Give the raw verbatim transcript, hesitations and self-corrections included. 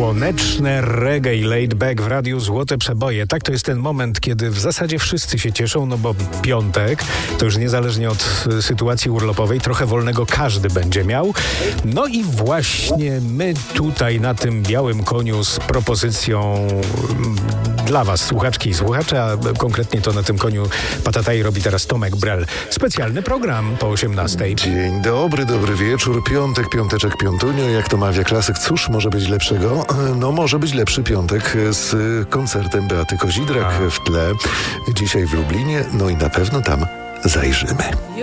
Słoneczne reggae laid back w radiu Złote Przeboje. Tak, to jest ten moment, kiedy w zasadzie wszyscy się cieszą, no bo piątek, to już niezależnie od sytuacji urlopowej, trochę wolnego każdy będzie miał. No i właśnie my tutaj na tym białym koniu z propozycją dla was, słuchaczki i słuchacze, a konkretnie to na tym koniu Patataj robi teraz Tomek Brel. Specjalny program po osiemnastej. Dzień dobry, dobry wieczór. Piątek, piąteczek, piątunio. Jak to mawia klasyk, cóż może być lepszego? No może być lepszy piątek z koncertem Beaty Kozidrak w tle. Dzisiaj w Lublinie, no i na pewno tam zajrzymy.